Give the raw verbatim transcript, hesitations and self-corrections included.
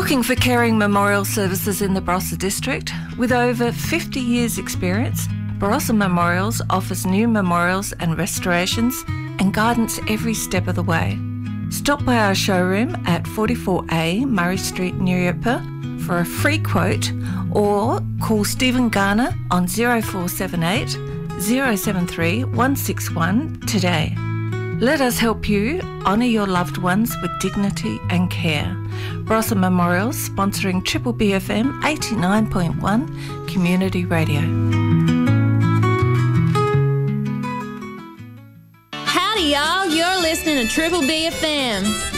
Looking for caring memorial services in the Barossa district? With over fifty years experience, Barossa Memorials offers new memorials and restorations and guidance every step of the way. Stop by our showroom at forty-four A Murray Street, Nuriootpa for a free quote, or call Stephen Garner on zero four seven eight, zero seven three, one six one today. Let us help you honour your loved ones with dignity and care. Barossa Memorials sponsoring Triple B F M eighty-nine point one Community Radio. Howdy y'all, you're listening to Triple B F M.